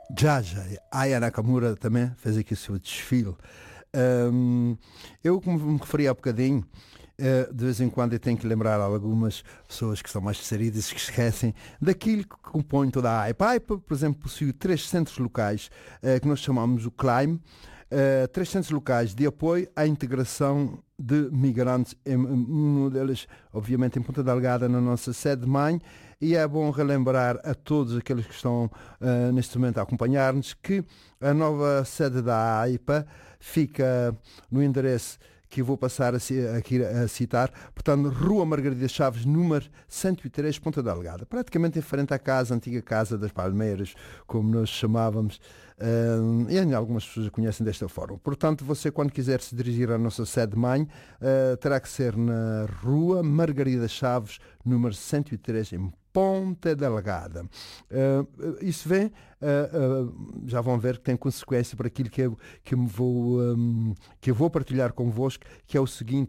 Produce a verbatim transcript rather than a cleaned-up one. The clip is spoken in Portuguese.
Já, já. A Aya Nakamura também fez aqui o seu desfile. Um, eu, como me referi há bocadinho, uh, de vez em quando eu tenho que lembrar algumas pessoas que são mais distraídas, que esquecem daquilo que compõe toda a AIPA. A AIPA, por exemplo, possui três centros locais, uh, que nós chamamos o CLIME, uh, três centros locais de apoio à integração de migrantes, um deles, obviamente, em Ponta Delgada, na nossa sede-mãe, e é bom relembrar a todos aqueles que estão uh, neste momento a acompanhar-nos que a nova sede da AIPA fica no endereço que eu vou passar a, aqui a citar, portanto, Rua Margarida Chaves, número cento e três, Ponta Delgada, praticamente em frente à casa, a antiga Casa das Palmeiras, como nós chamávamos, uh, e algumas pessoas a conhecem desta forma. Portanto, você, quando quiser se dirigir à nossa sede-mãe, uh, terá que ser na Rua Margarida Chaves, número cento e três, em Ponta Delgada. Uh, isso vem, uh, uh, já vão ver que tem consequência para aquilo que eu, que eu, vou, um, que eu vou partilhar convosco, que é o seguinte: